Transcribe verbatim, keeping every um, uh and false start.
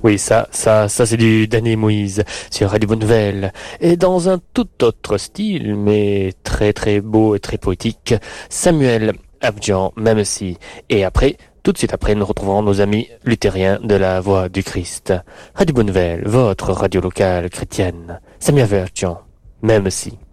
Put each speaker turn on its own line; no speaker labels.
Oui, ça, ça, ça c'est du Danny Moïse sur Radio Bonne Nouvelle. Et dans un tout autre style, mais très très beau et très poétique, Samuel Abdian, même si. Et après, tout de suite après, nous retrouverons nos amis luthériens de la Voix du Christ. Radio Bonne Nouvelle, votre radio locale chrétienne. Samuel Abdian, même si.